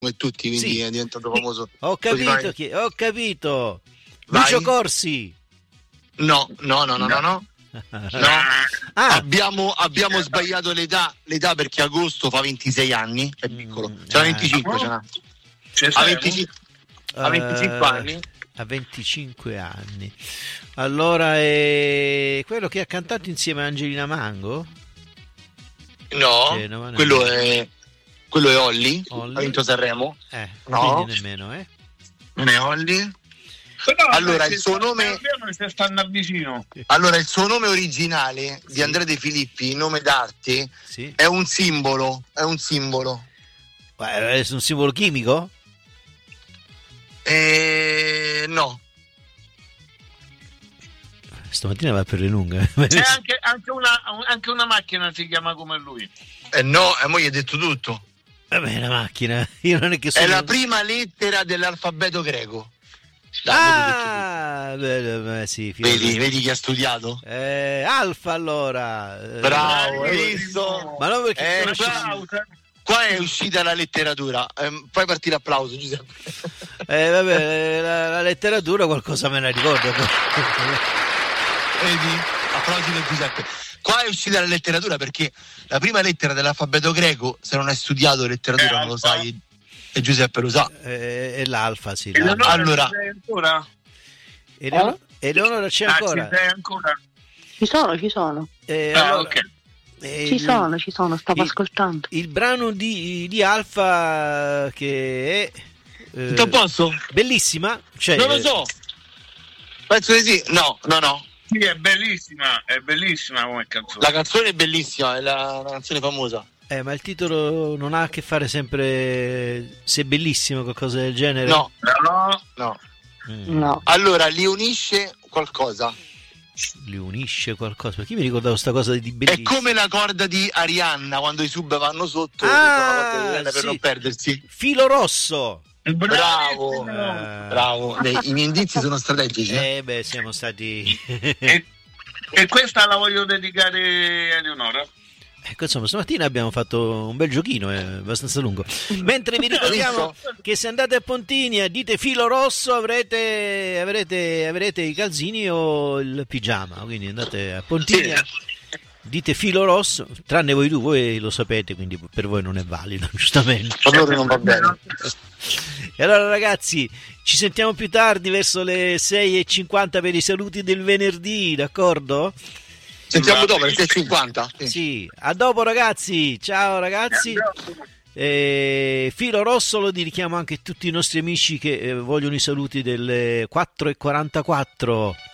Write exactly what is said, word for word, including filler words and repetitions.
come tutti, quindi Sì. è diventato famoso. Ho capito, chi... ho capito. Lucio Vai. Corsi. No, no, no, no, no, no. No. Ah. Abbiamo, abbiamo sbagliato l'età, l'età perché agosto fa ventisei anni, è piccolo. Mm, C'ha ah. venticinque, ce n'ha. C'è A Samu? venticinque, a venticinque Eh, anni. A venticinque anni. Allora è quello che ha cantato insieme a Angelina Mango? No, Eh, no, ma no. quello è quello è Olli, Olli. ha vinto Sanremo. Eh, No. quindi nemmeno, eh? Non è Olli. Però, Allora, se il suo sta- nome- se stanno vicino. Allora, il suo nome originale di Sì. Andrea De Filippi, nome d'arte, Sì. è un simbolo, è un simbolo. Ma è un simbolo chimico? Eh, no. Stamattina va per le lunghe. C'è anche, anche, una, anche una macchina si chiama come lui. Eh no, e mo gli hai detto tutto. Vabbè, la macchina. Io non è che sono... È la prima lettera dell'alfabeto greco. Dai, mo ti ho detto Ah, beh, beh, sì, tutto. Vedi, vedi chi ha studiato? Eh, Alfa allora. Eh, Bravo, hai bravissimo. visto? Ma non perché Eh, conosci- qua, qua è uscita la letteratura. Eh, fai partire applauso, Giuseppe. Eh, vabbè, la, la letteratura qualcosa me la ricordo. Vedi? Applausi per Giuseppe. Qua è uscita la letteratura perché la prima lettera dell'alfabeto greco, se non hai studiato letteratura È non lo alfa. sai, e Giuseppe lo sa. Eh, è l'Alfa, sì. Eleonora, l'Alfa. Allora- ci sei ancora? Eleonora, Eleonora c'è Ah, ancora? ci sei ancora? Ci sono, ci sono. Eh, Ah, allora, ok. eh, Ci il- sono, ci sono, stavo il- ascoltando. Il brano di, di Alfa che è eh, Tutto a posto? bellissima, cioè, Non lo so. Penso di sì. No, no, no. Sì, è bellissima, è bellissima come canzone. La canzone è bellissima, è la, una canzone famosa. eh, ma il titolo non ha a che fare sempre se è bellissimo, qualcosa del genere? No, No, no. Mm, No. Allora, li unisce qualcosa. li unisce qualcosa, perché io mi ricordavo sta cosa di È bellissimo. come la corda di Arianna quando i sub vanno sotto Ah, per sì. non perdersi. Filo rosso. Bravo, Eh, bravo. Dei- I miei indizi sono strategici. eh. eh beh, siamo stati E, e questa la voglio dedicare a Eleonora. ecco, insomma, stamattina abbiamo fatto un bel giochino, è abbastanza lungo. Mentre vi ricordiamo che se andate a Pontinia dite filo rosso avrete, avrete, avrete i calzini o il pigiama, quindi andate a Pontinia, dite filo rosso, tranne voi due, voi lo sapete, quindi per voi non è valido, giustamente. Per loro non va bene. E allora ragazzi, ci sentiamo più tardi verso le sei e cinquanta per i saluti del venerdì, d'accordo? Sentiamo dopo, alle sei e cinquanta. Sì. Sì, a dopo ragazzi, ciao ragazzi. Eh, Filo rosso lo richiamo anche tutti i nostri amici che eh, vogliono i saluti delle quattro e quarantaquattro.